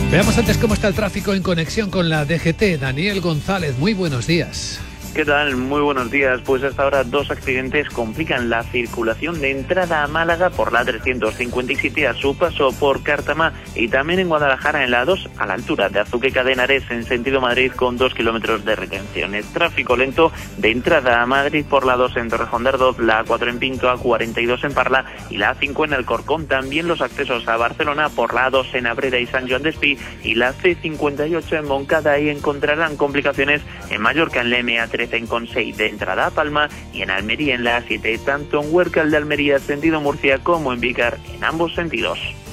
Veamos antes cómo está el tráfico en conexión con la DGT. Daniel González, muy buenos días. ¿Qué tal? Muy buenos días. Pues hasta ahora 2 accidentes complican la circulación de entrada a Málaga por la 357 a su paso por Cártama y también en Guadalajara en la 2 a la altura de Azuqueca de Henares en sentido Madrid con 2 kilómetros de retenciones. Tráfico lento de entrada a Madrid por la 2 en Torrejón de Ardoz, la A4 en Pinto, A42 en Parla y la A5 en Alcorcón. También los accesos a Barcelona por la A2 en Abrera y San Joan Despí y la C58 en Moncada. Y encontrarán complicaciones en Mallorca en la MA13 en Consell de entrada a Palma y en Almería en la A7, tanto en Huércal de Almería sentido Murcia como en Vícar en ambos sentidos.